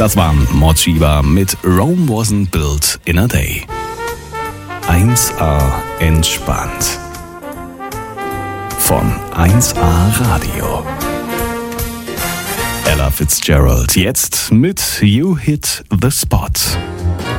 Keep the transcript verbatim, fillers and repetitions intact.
Das war Morcheeba mit Rome Wasn't Built in a Day. eins A entspannt. Von eins A Radio. Ella Fitzgerald jetzt mit You Hit the Spot.